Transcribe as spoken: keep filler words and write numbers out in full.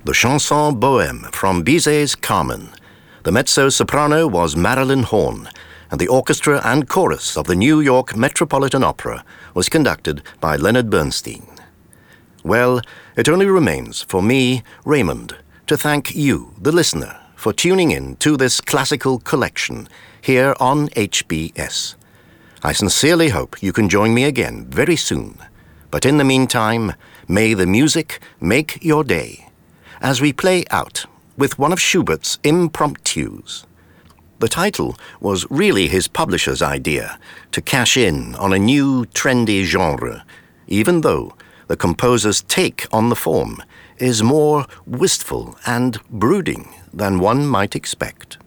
the chanson bohème from Bizet's Carmen. The mezzo-soprano was Marilyn Horne, and the orchestra and chorus of the New York Metropolitan Opera was conducted by Leonard Bernstein. Well, it only remains for me, Raymond, to thank you, the listener, for tuning in to this classical collection here on H B S. I sincerely hope you can join me again very soon. But in the meantime, may the music make your day, as we play out with one of Schubert's impromptus. The title was really his publisher's idea to cash in on a new trendy genre, even though the composer's take on the form is more wistful and brooding than one might expect.